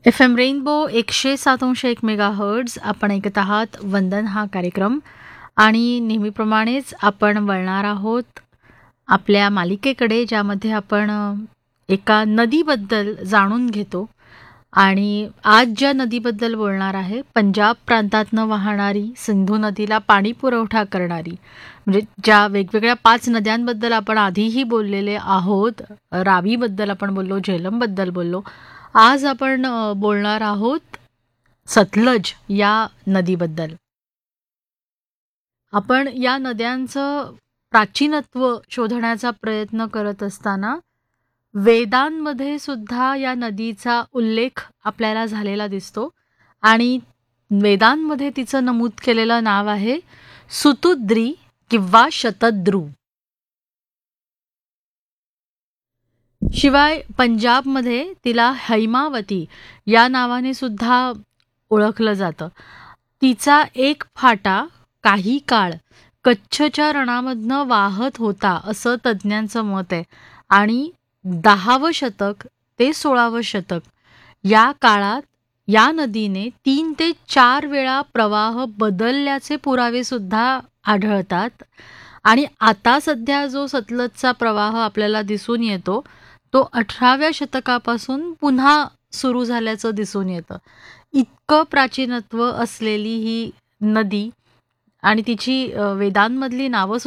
FM rainbow 107.1 megahertz आपण ऐकत आहात वंदन हा कार्यक्रम आणि नेहमीप्रमाणेच आपण वळणार आहोत आपल्या मालिकेकडे, ज्यामध्ये आपण एका नदीबद्दल जाणून घेतो. आणि आज ज्या नदीबद्दल बोलणार आहे, पंजाब प्रांतातनं वाहणारी, सिंधू नदीला पाणी पुरवठा करणारी, म्हणजे ज्या वेगवेगळ्या 5 नद्यांबद्दल आपण आधीही बोललेले आहोत. रावीबद्दल आपण बोललो, झेलमबद्दल बोललो. आज आपण बोलणार आहोत सतलज या नदीबद्दल. आपण या नद्यांचं प्राचीनत्व शोधण्याचा प्रयत्न करत असताना वेदांमध्ये सुद्धा या नदीचा उल्लेख आपल्याला झालेला दिसतो आणि वेदांमध्ये तिचं नमूद केलेलं नाव आहे सुतुद्री किंवा शतद्रू. शिवाय पंजाबमध्ये तिला हैमावती या नावाने सुद्धा ओळखलं जातं. तिचा एक फाटा काही काळ कच्छच्या रणामधनं वाहत होता असं तज्ज्ञांचं मत आहे. आणि 10वं शतक ते 16वं शतक या काळात या नदीने 3 ते 4 वेळा प्रवाह बदलल्याचे पुरावे सुद्धा आढळतात. आणि आता सध्या जो सतलजचा प्रवाह आपल्याला दिसून येतो तो 18व्या शतकापासून पुन्हा सुरू झाल्याचं दिसून येतं. इतकं प्राचीनत्व असलेली ही नदी आणि तिची वेदांमधली नावं